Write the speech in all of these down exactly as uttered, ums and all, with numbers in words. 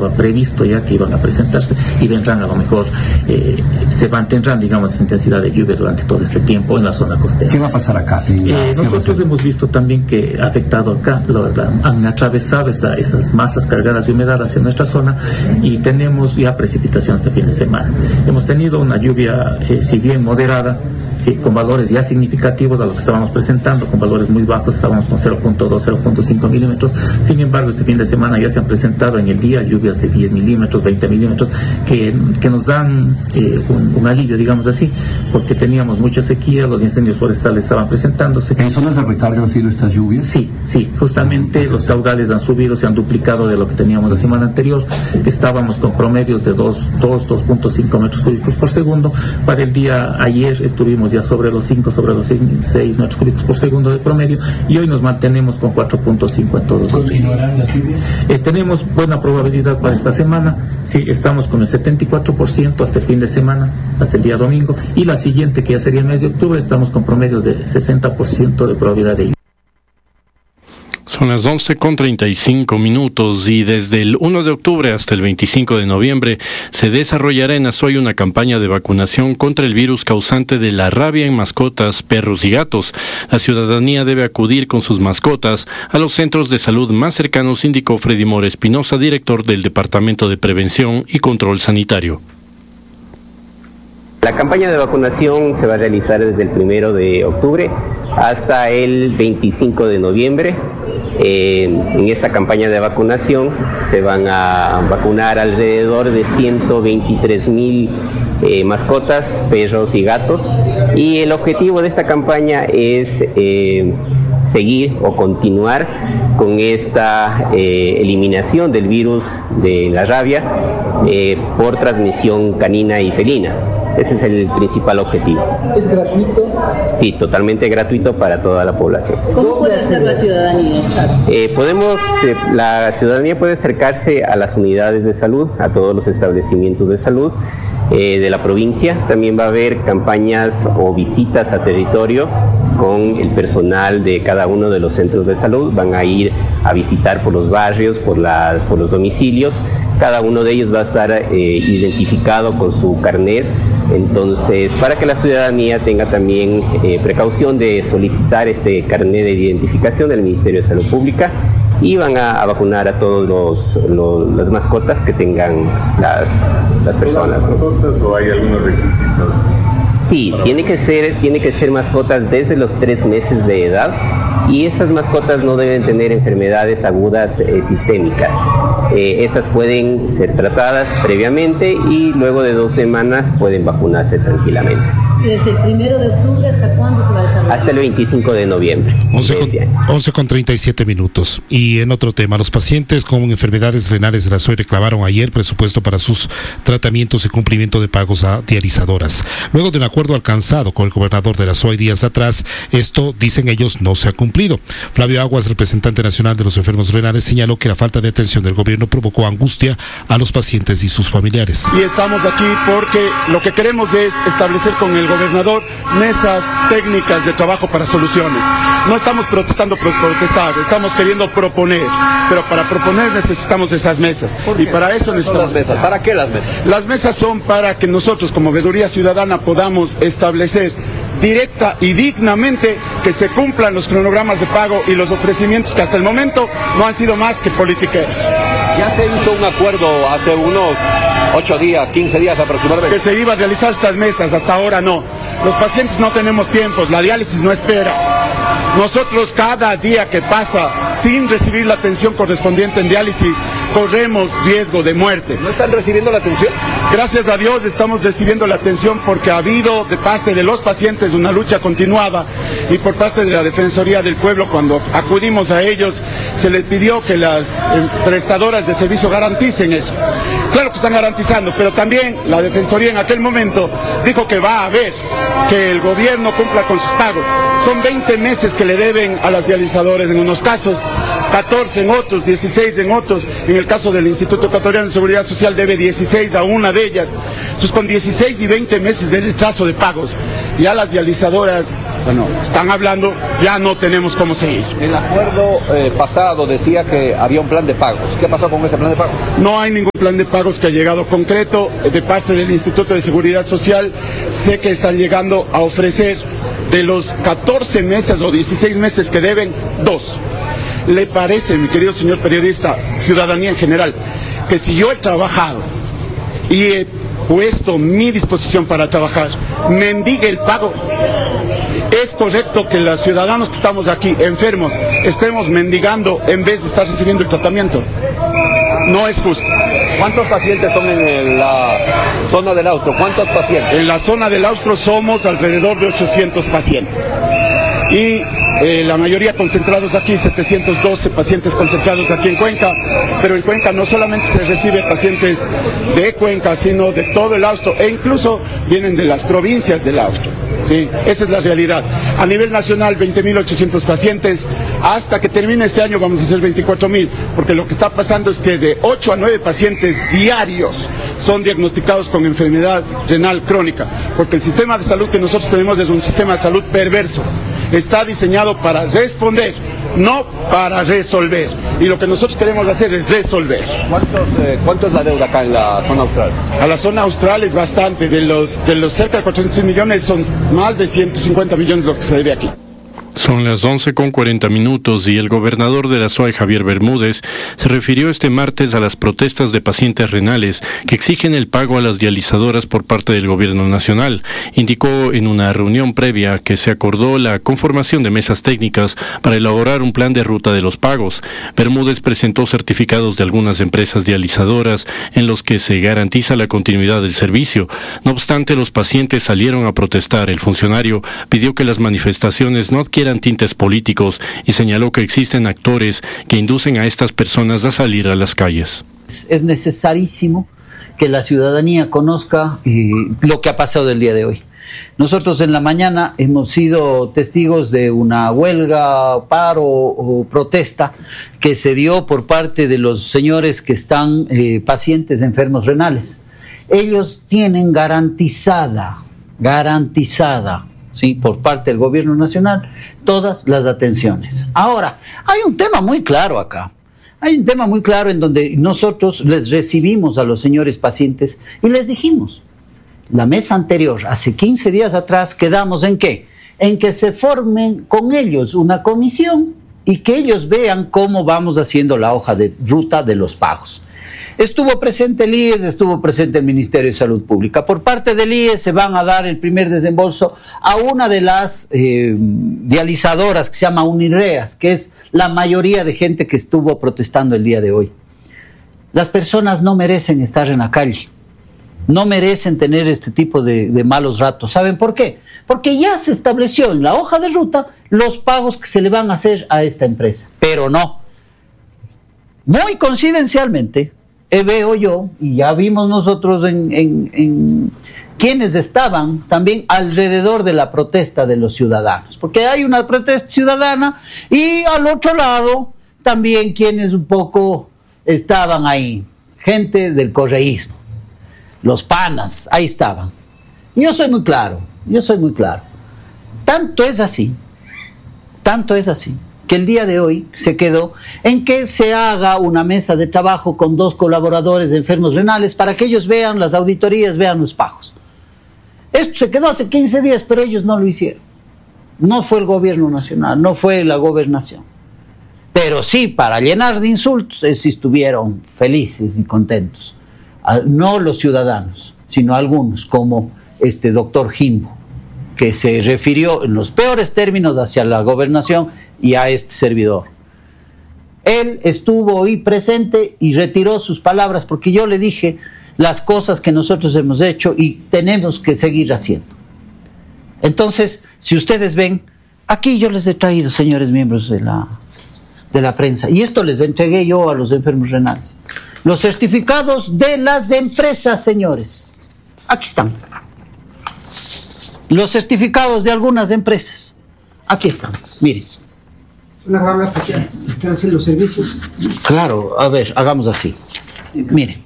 estaba previsto ya que iban a presentarse y vendrán a lo mejor, eh, se mantendrán, digamos, esa intensidad de lluvia durante todo este tiempo en la zona costera. ¿Qué va a pasar acá? Eh, nosotros hemos visto también que ha afectado acá, lo, la, han atravesado esa, esas masas cargadas de humedad hacia nuestra zona y tenemos ya precipitación este fin de semana. Hemos tenido una lluvia, eh, si bien moderada, sí, con valores ya significativos a lo que estábamos presentando, con valores muy bajos, estábamos con cero punto dos, cero punto cinco milímetros. Sin embargo, este fin de semana ya se han presentado en el día lluvias de diez milímetros, veinte milímetros, que, que nos dan eh, un, un alivio, digamos así, porque teníamos mucha sequía, los incendios forestales estaban presentándose. ¿En zonas de recarga han sido estas lluvias? Sí, sí, justamente los caudales han subido, se han duplicado de lo que teníamos la semana anterior. Estábamos con promedios de dos, dos punto cinco metros cúbicos por segundo. Para el día ayer estuvimos ya sobre los cinco, sobre los seis metros cúbicos por segundo de promedio, y hoy nos mantenemos con cuatro punto cinco en todos los días. ¿Continuarán las lluvias? Eh, tenemos buena probabilidad para esta semana, sí, estamos con el setenta y cuatro por ciento hasta el fin de semana, hasta el día domingo, y la siguiente, que ya sería el mes de octubre, estamos con promedios de sesenta por ciento de probabilidad de lluvia. Son las once con treinta y cinco minutos y desde el uno de octubre hasta el veinticinco de noviembre se desarrollará en Azuay una campaña de vacunación contra el virus causante de la rabia en mascotas, perros y gatos. La ciudadanía debe acudir con sus mascotas a los centros de salud más cercanos, indicó Freddy Mora Espinosa, director del Departamento de Prevención y Control Sanitario. La campaña de vacunación se va a realizar desde el primero de octubre hasta el veinticinco de noviembre. Eh, en esta campaña de vacunación se van a vacunar alrededor de ciento veintitrés mil eh, mascotas, perros y gatos, y el objetivo de esta campaña es eh, seguir o continuar con esta eh, eliminación del virus de la rabia eh, por transmisión canina y felina. Ese es el principal objetivo. ¿Es gratuito? Sí, totalmente gratuito para toda la población. ¿Cómo puede hacer la ciudadanía? Eh, podemos, eh, la ciudadanía puede acercarse a las unidades de salud, a todos los establecimientos de salud eh, de la provincia. También va a haber campañas o visitas a territorio con el personal de cada uno de los centros de salud. Van a ir a visitar por los barrios, por, las, por los domicilios. Cada uno de ellos va a estar eh, identificado con su carnet. Entonces, para que la ciudadanía tenga también eh, precaución de solicitar este carnet de identificación del Ministerio de Salud Pública, y van a, a vacunar a todos los, los las mascotas que tengan las, las personas. ¿Las mascotas o hay algunos requisitos? Sí, tiene que ser, tiene que ser mascotas desde los tres meses de edad, y estas mascotas no deben tener enfermedades agudas eh, sistémicas. Eh, estas pueden ser tratadas previamente y luego de dos semanas pueden vacunarse tranquilamente. ¿Desde el primero de octubre hasta cuándo se va a desarrollar? Hasta el veinticinco de noviembre. once con treinta y siete minutos. Y en otro tema, los pacientes con enfermedades renales de la Azuay reclamaron ayer presupuesto para sus tratamientos y cumplimiento de pagos a dializadoras. Luego de un acuerdo alcanzado con el gobernador de la Azuay días atrás, esto, dicen ellos, no se ha cumplido. Flavio Aguas, representante nacional de los enfermos renales, señaló que la falta de atención del gobierno provocó angustia a los pacientes y sus familiares. Y estamos aquí porque lo que queremos es establecer con el gobernador mesas técnicas de trabajo para soluciones. No estamos protestando por protestar, estamos queriendo proponer, pero para proponer necesitamos esas mesas. Y para eso necesitamos... Las mesas. ¿Para qué las mesas? Las mesas son para que nosotros como veeduría ciudadana podamos establecer directa y dignamente que se cumplan los cronogramas de pago y los ofrecimientos que hasta el momento no han sido más que politiqueros. Ya se hizo un acuerdo hace unos ocho días, quince días aproximadamente. Que se iba a realizar estas mesas, hasta ahora no. Los pacientes no tenemos tiempos, la diálisis no espera. Nosotros cada día que pasa sin recibir la atención correspondiente en diálisis, corremos riesgo de muerte. ¿No están recibiendo la atención? Gracias a Dios estamos recibiendo la atención porque ha habido de parte de los pacientes una lucha continuada, y por parte de la Defensoría del Pueblo, cuando acudimos a ellos, se les pidió que las prestadoras de servicio garanticen eso. Claro que están garantizando, pero también la Defensoría en aquel momento dijo que va a haber que el gobierno cumpla con sus pagos. Son veinte meses que le deben a las dializadoras en unos casos, catorce en otros, dieciséis en otros. En el caso del Instituto Ecuatoriano de Seguridad Social debe dieciséis a una de ellas. Entonces, con dieciséis y veinte meses de retraso de pagos, ya las dializadoras bueno, están hablando, ya no tenemos cómo seguir. El acuerdo eh, pasado decía que había un plan de pagos. ¿Qué pasó con ese plan de pagos? No hay ningún plan de pagos que ha llegado concreto de parte del Instituto de Seguridad Social. Sé que están llegando a ofrecer de los catorce meses o dieciséis meses que deben, dos. ¿Le parece, mi querido señor periodista, ciudadanía en general, que si yo he trabajado y he puesto mi disposición para trabajar, mendigue el pago? ¿Es correcto que los ciudadanos que estamos aquí, enfermos, estemos mendigando en vez de estar recibiendo el tratamiento? No es justo. ¿Cuántos pacientes son en la zona del Austro? ¿Cuántos pacientes? En la zona del Austro somos alrededor de ochocientos pacientes. Y eh, la mayoría concentrados aquí, setecientos doce pacientes concentrados aquí en Cuenca, pero en Cuenca no solamente se recibe pacientes de Cuenca, sino de todo el Austro, e incluso vienen de las provincias del Austro. Sí, esa es la realidad. A nivel nacional, veinte mil ochocientos pacientes. Hasta que termine este año vamos a hacer veinticuatro mil, porque lo que está pasando es que de ocho a nueve pacientes diarios son diagnosticados con enfermedad renal crónica, porque el sistema de salud que nosotros tenemos es un sistema de salud perverso. Está diseñado para responder, no para resolver. Y lo que nosotros queremos hacer es resolver. ¿Cuántos, eh, ¿Cuánto es la deuda acá en la zona austral? A la zona austral es bastante. De los, de los cerca de cuatrocientos millones, son más de ciento cincuenta millones lo que se debe aquí. Son las once con cuarenta minutos y el gobernador de la S U A Y, Javier Bermúdez, se refirió este martes a las protestas de pacientes renales que exigen el pago a las dializadoras por parte del gobierno nacional. Indicó en una reunión previa que se acordó la conformación de mesas técnicas para elaborar un plan de ruta de los pagos. Bermúdez presentó certificados de algunas empresas dializadoras en los que se garantiza la continuidad del servicio. No obstante, los pacientes salieron a protestar. El funcionario pidió que las manifestaciones no adquieran tintes políticos y señaló que existen actores que inducen a estas personas a salir a las calles. Es necesarísimo que la ciudadanía conozca eh, lo que ha pasado el día de hoy. Nosotros en la mañana hemos sido testigos de una huelga, paro o protesta que se dio por parte de los señores que están eh, pacientes enfermos renales. Ellos tienen garantizada, garantizada, sí, por parte del gobierno nacional, todas las atenciones. Ahora, hay un tema muy claro acá. Hay un tema muy claro en donde nosotros les recibimos a los señores pacientes y les dijimos, la mesa anterior, hace quince días atrás, quedamos en qué? En que se formen con ellos una comisión y que ellos vean cómo vamos haciendo la hoja de ruta de los pagos. Estuvo presente el I E S, estuvo presente el Ministerio de Salud Pública. Por parte del I E S se van a dar el primer desembolso a una de las eh, dializadoras que se llama Unirreas, que es la mayoría de gente que estuvo protestando el día de hoy. Las personas no merecen estar en la calle, no merecen tener este tipo de, de malos ratos. ¿Saben por qué? Porque ya se estableció en la hoja de ruta los pagos que se le van a hacer a esta empresa, pero no. Muy coincidencialmente, veo yo, y ya vimos nosotros en, en, en quienes estaban también alrededor de la protesta de los ciudadanos, porque hay una protesta ciudadana y al otro lado también quienes un poco estaban ahí, gente del correísmo, los panas, ahí estaban. Yo soy muy claro, yo soy muy claro. Tanto es así, tanto es así, que el día de hoy se quedó en que se haga una mesa de trabajo con dos colaboradores de enfermos renales para que ellos vean las auditorías, vean los pagos. Esto se quedó hace quince días, pero ellos no lo hicieron. No fue el gobierno nacional, no fue la gobernación. Pero sí, para llenar de insultos, sí estuvieron felices y contentos. No los ciudadanos, sino algunos, como este doctor Jimbo, que se refirió en los peores términos hacia la gobernación y a este servidor. Él estuvo hoy presente y retiró sus palabras porque yo le dije las cosas que nosotros hemos hecho y tenemos que seguir haciendo. Entonces, si ustedes ven, aquí yo les he traído, señores miembros de la, de la prensa, y esto les entregué yo a los enfermos renales, los certificados de las empresas, señores. Aquí están. Los certificados de algunas empresas. Aquí están, miren. Una rama que están haciendo los servicios. Claro, a ver, hagamos así. Miren.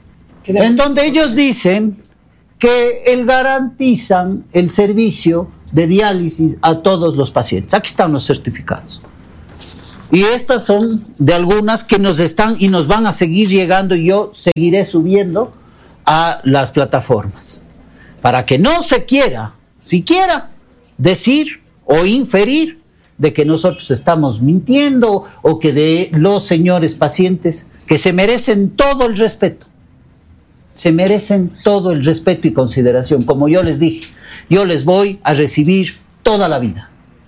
En donde ellos dicen que el garantizan el servicio de diálisis a todos los pacientes. Aquí están los certificados. Y estas son de algunas que nos están y nos van a seguir llegando, y yo seguiré subiendo a las plataformas, para que no se quiera, siquiera, decir o inferir de que nosotros estamos mintiendo, o que de los señores pacientes, que se merecen todo el respeto, se merecen todo el respeto y consideración. Como yo les dije, yo les voy a recibir toda la vida,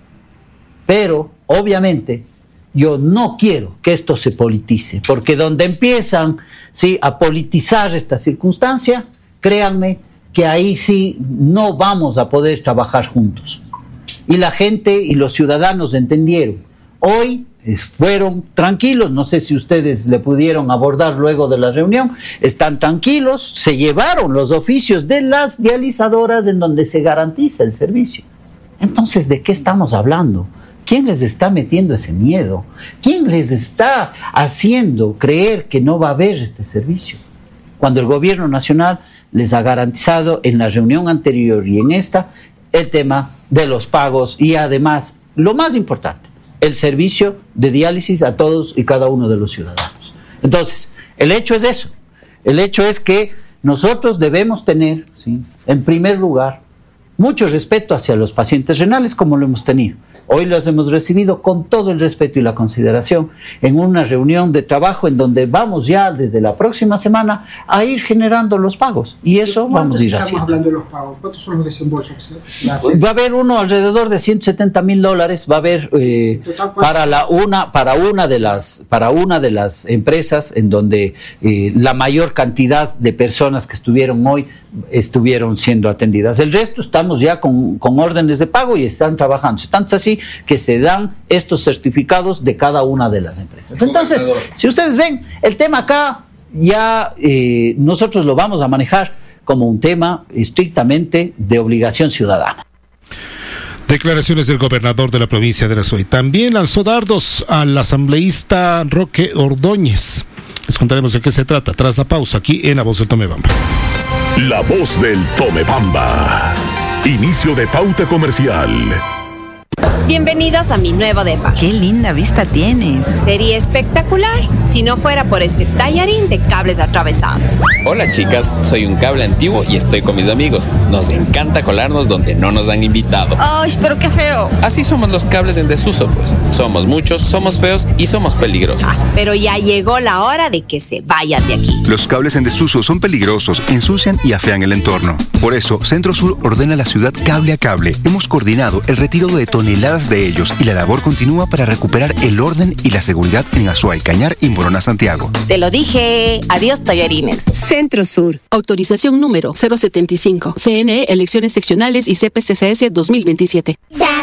pero obviamente yo no quiero que esto se politice, porque donde empiezan, ¿sí?, a politizar esta circunstancia, créanme que ahí sí no vamos a poder trabajar juntos. Y la gente y los ciudadanos entendieron. Hoy fueron tranquilos, no sé si ustedes le pudieron abordar luego de la reunión, están tranquilos, se llevaron los oficios de las dializadoras en donde se garantiza el servicio. Entonces, ¿de qué estamos hablando? ¿Quién les está metiendo ese miedo? ¿Quién les está haciendo creer que no va a haber este servicio? Cuando el gobierno nacional les ha garantizado en la reunión anterior y en esta el tema de los pagos, y además, lo más importante, el servicio de diálisis a todos y cada uno de los ciudadanos. Entonces, el hecho es eso. El hecho es que nosotros debemos tener, ¿sí?, en primer lugar, mucho respeto hacia los pacientes renales, como lo hemos tenido. Hoy los hemos recibido con todo el respeto y la consideración en una reunión de trabajo en donde vamos ya desde la próxima semana a ir generando los pagos, y eso vamos a ir haciendo. Estamos hablando de los pagos. ¿Cuántos son los desembolsos? Va a haber uno alrededor de ciento setenta mil dólares. Va a haber eh, para la una para una de las para una de las empresas en donde eh, la mayor cantidad de personas que estuvieron hoy estuvieron siendo atendidas. El resto estamos ya con, con órdenes de pago y están trabajando. Tanto así que se dan estos certificados de cada una de las empresas. Entonces, si ustedes ven, el tema acá ya eh, nosotros lo vamos a manejar como un tema estrictamente de obligación ciudadana. Declaraciones del gobernador de la provincia de Azuay. También lanzó dardos al asambleísta Roque Ordóñez. Les contaremos de qué se trata tras la pausa aquí en La Voz del Tomebamba. La Voz del Tomebamba. Inicio de pauta comercial. Bienvenidos a mi nuevo depa. ¡Qué linda vista tienes! Sería espectacular si no fuera por ese tallarín de cables atravesados. Hola chicas, soy un cable antiguo y estoy con mis amigos. Nos encanta colarnos donde no nos han invitado. ¡Ay, pero qué feo! Así somos los cables en desuso, pues. Somos muchos, somos feos y somos peligrosos. Ah, pero ya llegó la hora de que se vayan de aquí. Los cables en desuso son peligrosos, ensucian y afean el entorno. Por eso, Centro Sur ordena a la ciudad cable a cable. Hemos coordinado el retiro de toneladas de ellos y la labor continúa para recuperar el orden y la seguridad en Azuay, Cañar y Morona, Santiago. Te lo dije. Adiós, tallarines. Centro Sur. Autorización número cero setenta y cinco. C N E, elecciones seccionales y C P C C S dos mil veintisiete.